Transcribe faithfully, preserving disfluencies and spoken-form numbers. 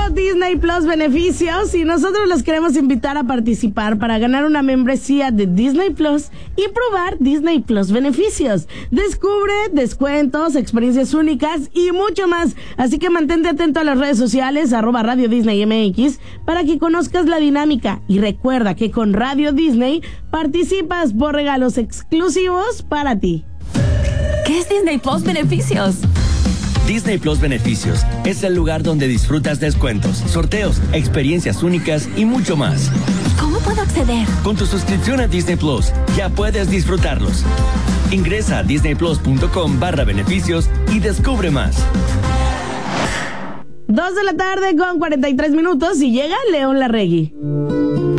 Disney Plus beneficios y nosotros los queremos invitar a participar para ganar una membresía de Disney Plus y probar Disney Plus beneficios. Descubre descuentos, experiencias únicas y mucho más. Así que mantente atento a las redes sociales, arroba Radio Disney M X, para que conozcas la dinámica. Y recuerda que con Radio Disney participas por regalos exclusivos para ti. ¿Qué es Disney Plus beneficios? Disney Plus Beneficios es el lugar donde disfrutas descuentos, sorteos, experiencias únicas y mucho más. ¿Cómo puedo acceder? Con tu suscripción a Disney Plus ya puedes disfrutarlos. Ingresa a disneyplus.com barra beneficios y descubre más. Dos de la tarde con cuarenta y tres minutos y llega León Larregui.